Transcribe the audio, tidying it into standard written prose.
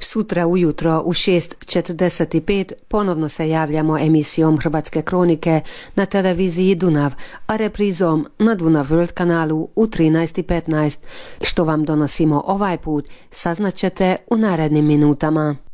sutra ujutro u 6:45 ponovno se javljamo emisijom Hrvatske kronike na televiziji Dunav, a reprizom na Dunav World kanalu u 13:15. Što vam donosimo ovaj put saznaćete u narednim minutama.